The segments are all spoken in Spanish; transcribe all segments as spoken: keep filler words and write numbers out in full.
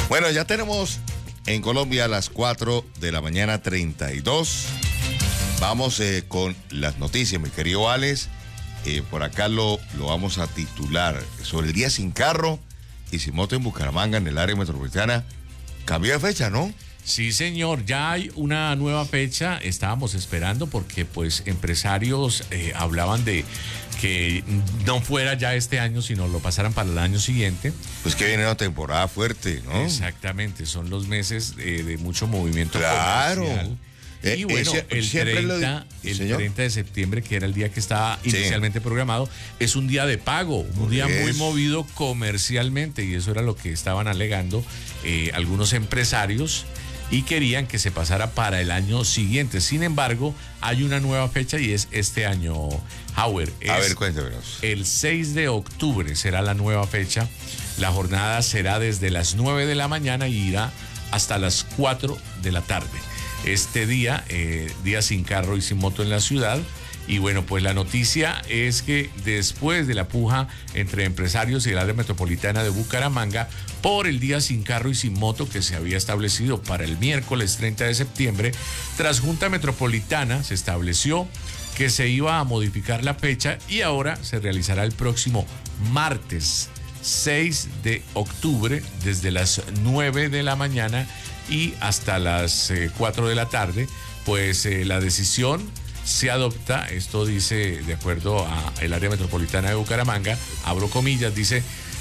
Bueno, ya tenemos en Colombia a las cuatro de la mañana, treinta y dos. Vamos eh, con las noticias, mi querido Alex. Eh, por acá lo, lo vamos a titular sobre el día sin carro y sin moto en Bucaramanga, en el área metropolitana. Cambió de fecha, ¿no? Sí, señor, ya hay una nueva fecha, estábamos esperando porque pues empresarios eh, hablaban de que no fuera ya este año, sino lo pasaran para el año siguiente. Pues que viene una temporada fuerte, ¿no? Exactamente, son los meses eh, de mucho movimiento claro. comercial. Eh, y bueno, eh, el, treinta, el treinta de septiembre, que era el día que estaba sí. inicialmente programado, es un día de pago, un Por día eso. muy movido comercialmente, y eso era lo que estaban alegando eh, algunos empresarios, y querían que se pasara para el año siguiente. Sin embargo, hay una nueva fecha y es este año, Howard. A ver, cuéntamelos. El seis de octubre será la nueva fecha. La jornada será desde las nueve de la mañana y irá hasta las cuatro de la tarde. Este día, eh, día sin carro y sin moto en la ciudad. Y bueno, pues la noticia es que después de la puja entre empresarios y el área metropolitana de Bucaramanga por el día sin carro y sin moto que se había establecido para el miércoles treinta de septiembre, tras Junta Metropolitana se estableció que se iba a modificar la fecha y ahora se realizará el próximo martes seis de octubre desde las nueve de la mañana y hasta las eh, cuatro de la tarde. Pues eh, la decisión se adopta, esto dice de acuerdo a el área metropolitana de Bucaramanga, abro comillas, dice,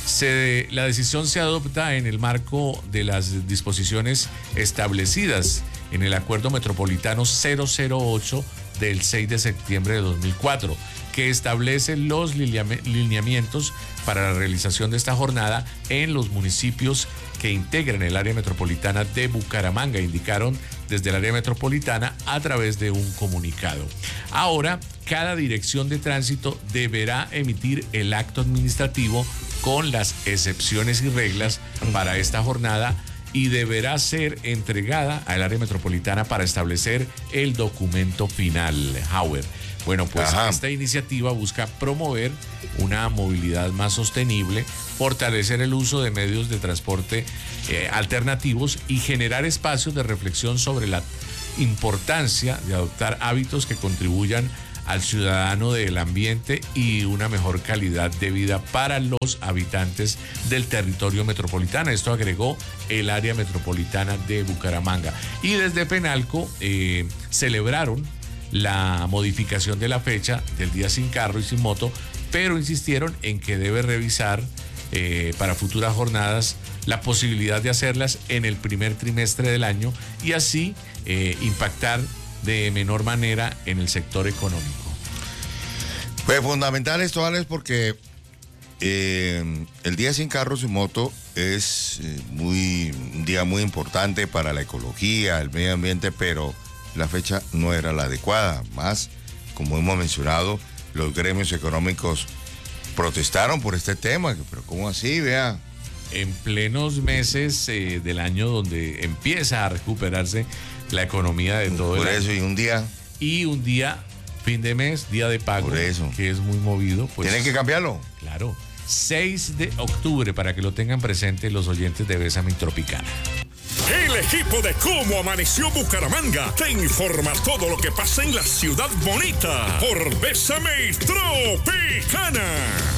se, la decisión se adopta en el marco de las disposiciones establecidas en el Acuerdo Metropolitano cero cero ocho del seis de septiembre de dos mil cuatro, que establece los lineamientos para la realización de esta jornada en los municipios que integran el área metropolitana de Bucaramanga, indicaron desde el área metropolitana a través de un comunicado. Ahora, cada dirección de tránsito deberá emitir el acto administrativo con las excepciones y reglas para esta jornada y deberá ser entregada al área metropolitana para establecer el documento final, Howard. Bueno, pues Ajá. esta iniciativa busca promover una movilidad más sostenible, fortalecer el uso de medios de transporte eh, alternativos y generar espacios de reflexión sobre la importancia de adoptar hábitos que contribuyan al ciudadano del ambiente y una mejor calidad de vida para los habitantes del territorio metropolitano. Esto agregó el área metropolitana de Bucaramanga. Y desde Penalco eh, celebraron la modificación de la fecha del día sin carro y sin moto, pero insistieron en que debe revisar eh, para futuras jornadas la posibilidad de hacerlas en el primer trimestre del año y así eh, impactar de menor manera en el sector económico. Pues fundamental esto, Alex, porque eh, el día sin carro, sin moto es eh, muy, un día muy importante para la ecología, el medio ambiente, pero la fecha no era la adecuada. Más, como hemos mencionado, los gremios económicos protestaron por este tema. Pero ¿cómo así? Vea. En plenos meses eh, del año donde empieza a recuperarse la economía de todo por el eso, año. y un día. Y un día, fin de mes, día de pago, por eso. que es muy movido. Pues, ¿tienen que cambiarlo? Claro. seis de octubre, para que lo tengan presente los oyentes de Bésame Tropicana. El equipo de Cómo Amaneció Bucaramanga te informa todo lo que pasa en la ciudad bonita por Bésame Tropicana.